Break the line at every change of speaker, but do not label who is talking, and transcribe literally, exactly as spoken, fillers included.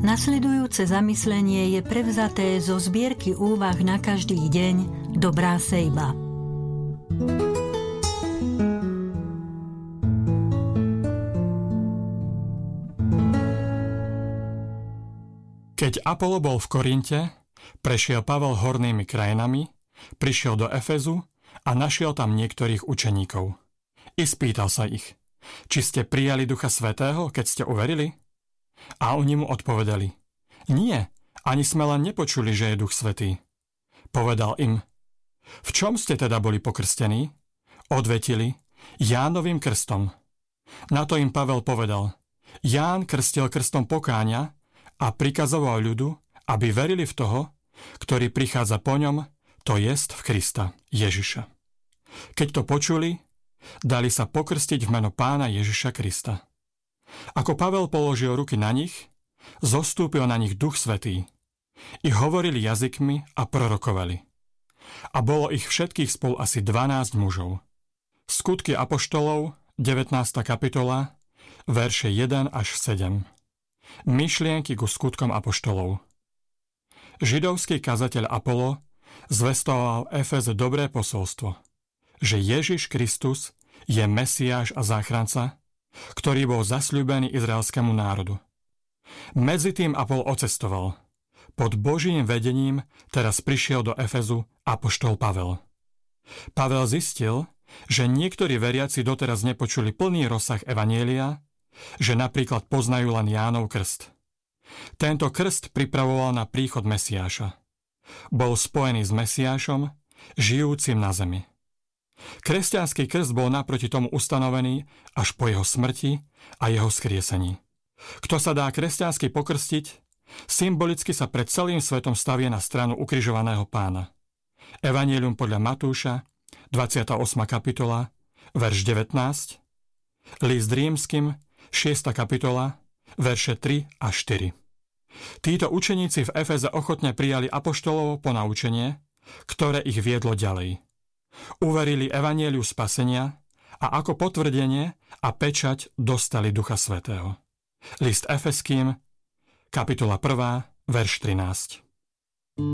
Nasledujúce zamyslenie je prevzaté zo zbierky úvah na každý deň Dobrá sejba.
Keď Apollo bol v Korinte, prešiel Pavel hornými krajinami, prišiel do Efezu a našiel tam niektorých učeníkov. I spýtal sa ich, či ste prijali Ducha Svätého, keď ste uverili? A oni mu odpovedali, nie, ani sme len nepočuli, že je Duch Svätý. Povedal im, v čom ste teda boli pokrstení? Odvetili, Jánovým krstom. Na to im Pavel povedal, Ján krstil krstom pokáňa a prikazoval ľudu, aby verili v toho, ktorý prichádza po ňom, to jest v Krista, Ježiša. Keď to počuli, dali sa pokrstiť v meno Pána Ježiša Krista. Ako Pavel položil ruky na nich, zostúpil na nich Duch Svätý. I hovorili jazykmi a prorokovali. A bolo ich všetkých spolu asi dvanásť mužov. Skutky apoštolov, devätnásta kapitola, verše jeden až sedem. Myšlienky ku skutkom apoštolov. Židovský kazateľ Apollo zvestoval v Efeze dobré posolstvo, že Ježiš Kristus je Mesiáš a záchranca, ktorý bol zasľúbený izraelskému národu. Medzi tým Apollo odcestoval. Pod Božím vedením teraz prišiel do Efezu apoštol Pavel. Pavel zistil, že niektorí veriaci doteraz nepočuli plný rozsah evanjelia, že napríklad poznajú len Jánov krst. Tento krst pripravoval na príchod Mesiáša. Bol spojený s Mesiášom, žijúcim na zemi. Kresťanský krst bol naproti tomu ustanovený až po jeho smrti a jeho skriesení. Kto sa dá kresťansky pokrstiť, symbolicky sa pred celým svetom stavie na stranu ukrižovaného Pána. Evanjelium podľa Matúša, dvadsiata ôsma kapitola, verš devätnásť, list Rímskym, šiesta kapitola, verše tri a štyri. Títo učeníci v Efeze ochotne prijali apoštolovo ponaučenie, ktoré ich viedlo ďalej. Uverili evanjeliu spasenia a ako potvrdenie a pečať dostali Ducha Svätého. List Efeským, kapitola prvá, verš trinásť.